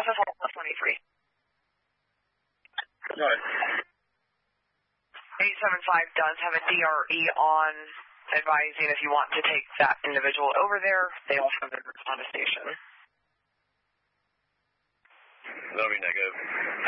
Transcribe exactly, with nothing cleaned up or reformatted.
S S L plus twenty-three. All right. eight seven five does have a D R E on, advising if you want to take that individual over there, they also have their on the station. That'll be negative.